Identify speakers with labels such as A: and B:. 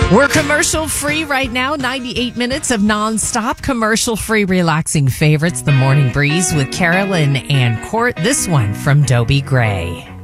A: We're commercial free right now. 98 minutes of nonstop commercial free relaxing favorites. The Morning Breeze with Carolyn and Court. This one from Dobie Gray.